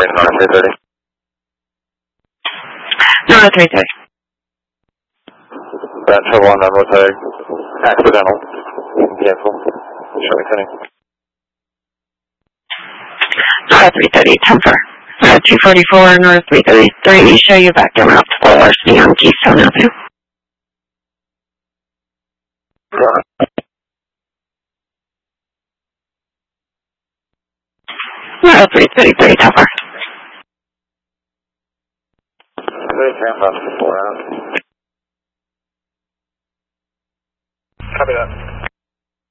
Heading north 330. North 330. That trouble on runway tag. Accidental. Cancel. Show me tuning. North 330, temper. 244 North 333, show you back en route to the larceny on Keystone Avenue. North 333, temper. Copy that.